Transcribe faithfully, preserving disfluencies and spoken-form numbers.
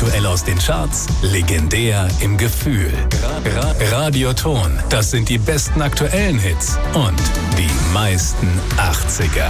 Aktuell aus den Charts, legendär im Gefühl. Ra- Radioton, das sind die besten aktuellen Hits und die meisten achtziger.